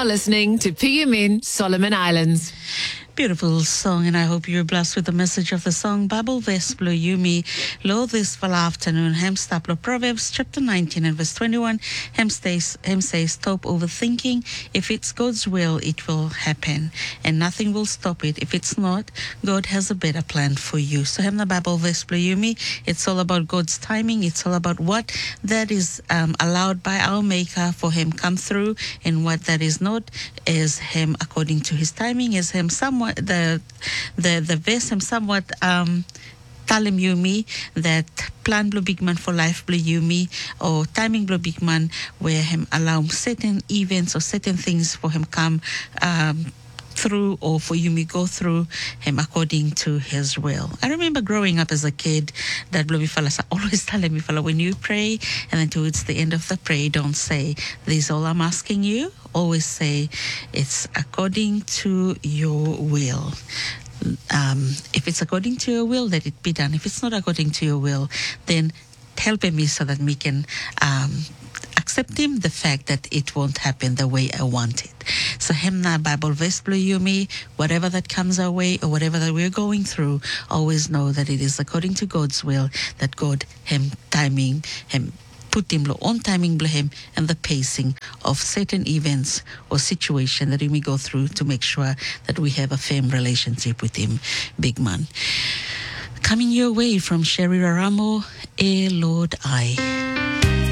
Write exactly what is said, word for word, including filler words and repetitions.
are listening to P M N Solomon Islands. Beautiful song, and I hope you're blessed with the message of the song. Bible verse blow you me, lo this fall afternoon. Hem staplo Proverbs chapter nineteen and verse twenty-one. Hem says, hem says, stop overthinking. If it's God's will, it will happen, and nothing will stop it. If it's not, God has a better plan for you. So hem the Bible verse blow you me. It's all about God's timing. It's all about what that is um, allowed by our Maker for Him come through, and what that is not is Him according to His timing. Is Him somewhat the the the verse Him somewhat um. Talim you me that plan blue big man for life blue you me or timing blue big man where Him allow certain events or certain things for Him come um through, or for you me go through Him according to His will. I remember growing up as a kid that Blobby fellas are always telling me, fella, when you pray and then towards the end of the prayer, don't say, this is all I'm asking you. Always say, it's according to your will. Um, if it's according to your will, let it be done. If it's not according to your will, then help me so that we can um, accept Him the fact that it won't happen the way I want it. So Hemna Bible verse blue you me, whatever that comes our way or whatever that we're going through, always know that it is according to God's will, that God Him timing Him put Him on timing blame Him and the pacing of certain events or situation that we may go through to make sure that we have a firm relationship with Him, big man. Coming your way from Sherry Raramo, Eh Lord I.